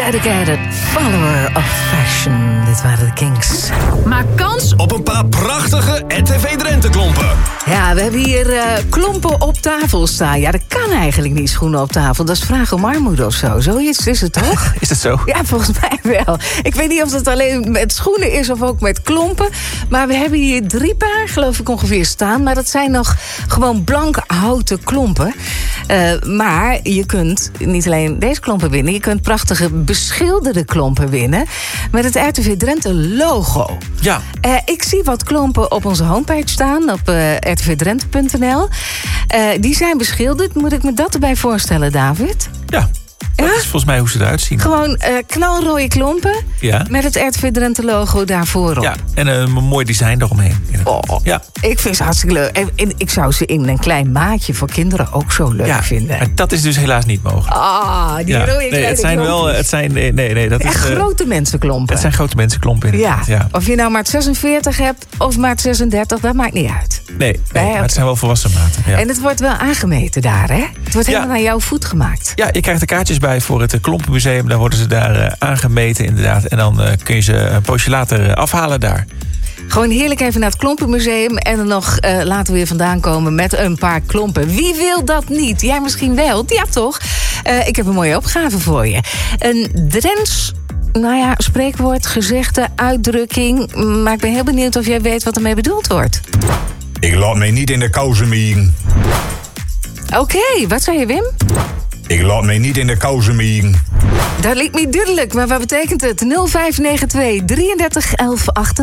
Dedicated follower of fashion. Dit waren de Kings. Maak kans op een paar prachtige RTV Drenthe klompen. Ja, we hebben hier klompen op tafel staan. Ja, dat kan eigenlijk niet, schoenen op tafel. Dat is vraag om armoede of zo. Zoiets is het toch? Is het zo? Ja, volgens mij wel. Ik weet niet of het alleen met schoenen is of ook met klompen. Maar we hebben hier 3 paar, geloof ik, ongeveer staan. Maar dat zijn nog gewoon blank houten klompen. Maar je kunt niet alleen deze klompen winnen. Je kunt prachtige beschilderde klompen winnen. Met het RTV Drenthe logo. Ja. Ik zie wat klompen op onze homepage staan. Op rtvdrenthe.nl. Die zijn beschilderd. Moet ik me dat erbij voorstellen, David? Ja. Dat is volgens mij hoe ze eruit zien. Gewoon knalrode klompen. Ja. Met het RTV Drenthe logo daarvoor op. Ja, en een mooi design eromheen. Ja. Ik vind ze hartstikke leuk. En ik zou ze in een klein maatje voor kinderen ook zo leuk vinden. Maar dat is dus helaas niet mogelijk. Die rode kleine het zijn wel. Het zijn, dat is grote mensenklompen. Het zijn grote mensenklompen inderdaad. Ja. Of je nou maat 46 hebt of maat 36, dat maakt niet uit. Nee, maar het zijn wel volwassen maten. Ja. En het wordt wel aangemeten daar, hè? Het wordt helemaal naar jouw voet gemaakt. Ja, je krijgt er kaartjes bij voor het Klompenmuseum. Dan worden ze daar aangemeten inderdaad. En dan kun je ze een poosje later afhalen daar. Gewoon heerlijk even naar het Klompenmuseum. En dan nog laten we weer vandaan komen met een paar klompen. Wie wil dat niet? Jij misschien wel. Ja, toch? Ik heb een mooie opgave voor je. Een Drents spreekwoord, gezegde, uitdrukking. Maar ik ben heel benieuwd of jij weet wat ermee bedoeld wordt. Ik laat mij niet in de kousen mieren. Oké, wat zei je, Wim? Ik laat mij niet in de kousen mieren. Dat lijkt me duidelijk, maar wat betekent het? 0592 33 11 38.